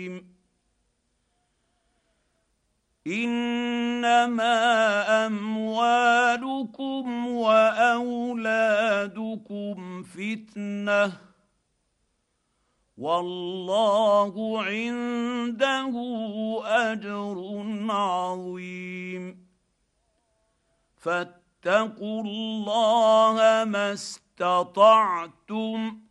انما اموالكم واولادكم فتنه والله عنده اجر عظيم فاتقوا الله ما استطعتم